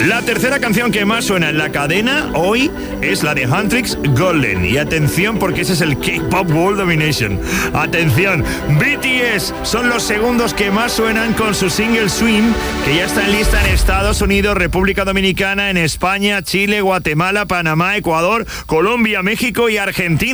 La tercera canción que más suena en la cadena hoy es la de Huntrix, Golden. Y atención, porque ese es el K-Pop World Domination. Atención, BTS son los segundos que más suenan con su single Swim, que ya está en lista en Estados Unidos, República Dominicana, en España, Chile, Guatemala, Panamá, Ecuador, Colombia, México y Argentina.